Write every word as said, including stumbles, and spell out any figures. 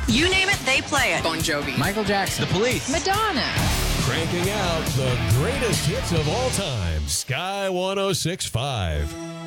You name it, they play it. Bon Jovi. Michael Jackson. The Police. Madonna. Cranking out the greatest hits of all time. Sky one oh six point five.